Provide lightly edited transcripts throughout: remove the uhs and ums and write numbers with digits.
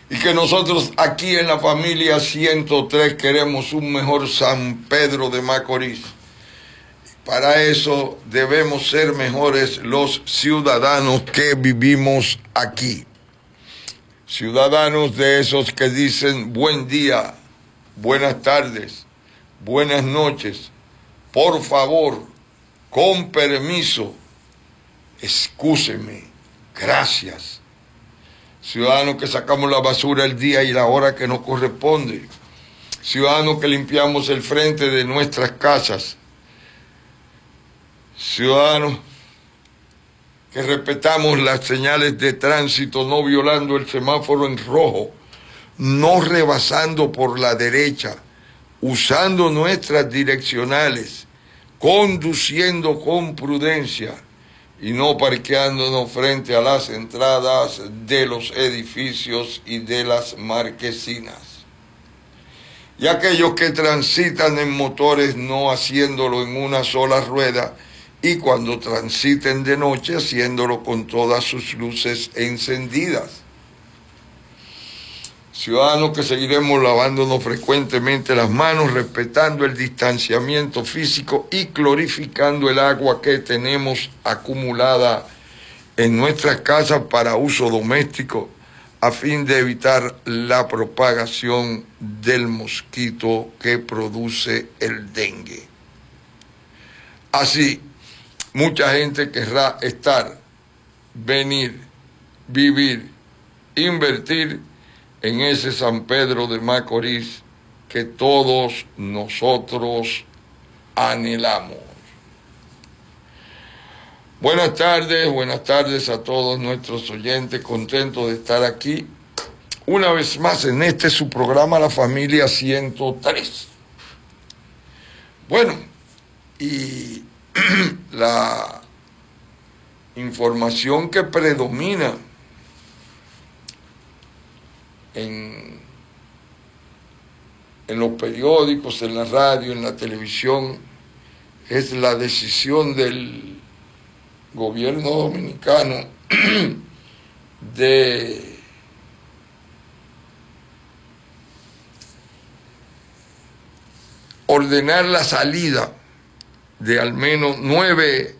y que nosotros aquí en la familia 103 queremos un mejor San Pedro de Macorís. Para eso debemos ser mejores los ciudadanos que vivimos aquí. Ciudadanos de esos que dicen buen día, buenas tardes, buenas noches, por favor, con permiso, excúseme, gracias. Ciudadanos que sacamos la basura el día y la hora que nos corresponde. Ciudadanos que limpiamos el frente de nuestras casas. Ciudadanos que respetamos las señales de tránsito, no violando el semáforo en rojo, no rebasando por la derecha, usando nuestras direccionales, conduciendo con prudencia y no parqueándonos frente a las entradas de los edificios y de las marquesinas. Y aquellos que transitan en motores no haciéndolo en una sola rueda, y cuando transiten de noche haciéndolo con todas sus luces encendidas. Ciudadanos que seguiremos lavándonos frecuentemente las manos, respetando el distanciamiento físico y clorificando el agua que tenemos acumulada en nuestras casas para uso doméstico, a fin de evitar la propagación del mosquito que produce el dengue. Así, mucha gente querrá estar, venir, vivir, invertir en ese San Pedro de Macorís que todos nosotros anhelamos. Buenas tardes a todos nuestros oyentes, contentos de estar aquí una vez más en este su programa La Familia 103. Bueno, y la información que predomina en los periódicos, en la radio, en la televisión, es la decisión del gobierno dominicano de ordenar la salida de al menos 9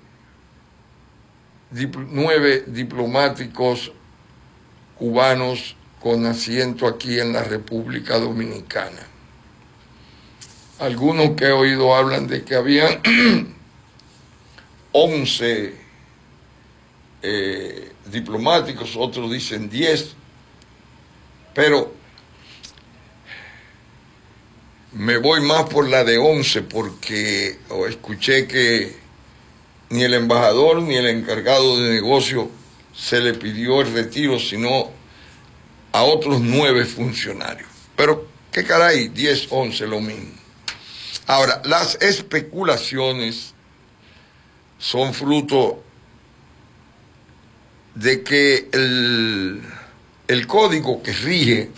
diplomáticos cubanos con asiento aquí en la República Dominicana. Algunos que he oído hablan de que habían 11 diplomáticos, otros dicen 10, pero me voy más por la de 11 porque escuché que ni el embajador ni el encargado de negocio se le pidió el retiro, sino a otros 9 funcionarios. Pero, ¿qué caray? 10, 11, lo mismo. Ahora, las especulaciones son fruto de que el código que rige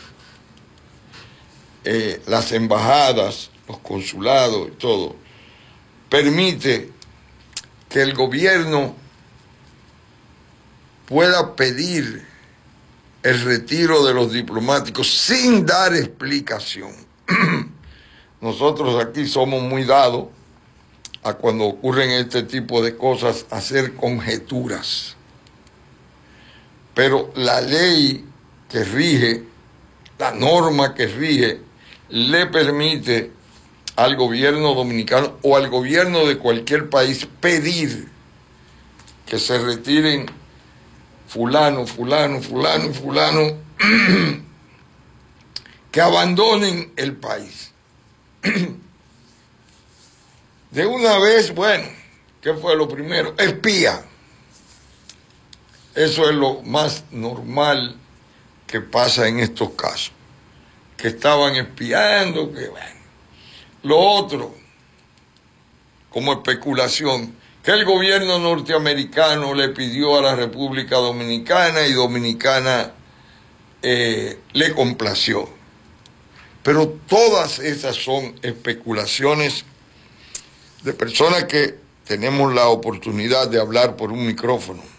las embajadas, los consulados y todo, permite que el gobierno pueda pedir el retiro de los diplomáticos sin dar explicación. Nosotros aquí somos muy dados a cuando ocurren este tipo de cosas hacer conjeturas. Pero la ley que rige, la norma que rige, le permite al gobierno dominicano o al gobierno de cualquier país pedir que se retiren fulano, que abandonen el país. De una vez, bueno, ¿qué fue lo primero? Espía. Eso es lo más normal que pasa en estos casos. Que estaban espiando, que bueno. Lo otro, como especulación, que el gobierno norteamericano le pidió a la República Dominicana y Dominicana le complació. Pero todas esas son especulaciones de personas que tenemos la oportunidad de hablar por un micrófono.